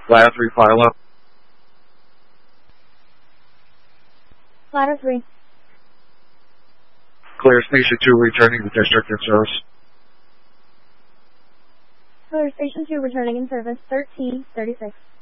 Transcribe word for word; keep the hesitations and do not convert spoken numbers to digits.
Ladder three, file up. Ladder three. Clear Station two, returning to district in service. Clear Station two, returning in service, thirteen thirty-six.